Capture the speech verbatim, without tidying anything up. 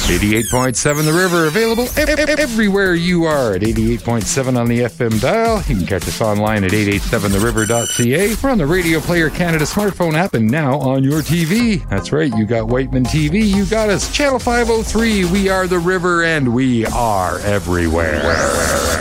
eighty-eight point seven The River, available e- e- everywhere you are at eighty-eight point seven on the F M dial. You can catch us online at eight eight seven the river dot c a. We're on the Radio Player Canada smartphone app and now on your T V. That's right, you got Whiteman T V, you got us. Channel five oh three, we are The River and we are everywhere.